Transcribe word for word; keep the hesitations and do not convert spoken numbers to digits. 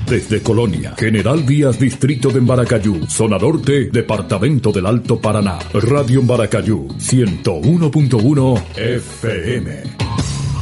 Desde Colonia, General Díaz, Distrito de Embaracayú, Zona Norte, Departamento del Alto Paraná. Radio Embaracayú, ciento uno punto uno F M.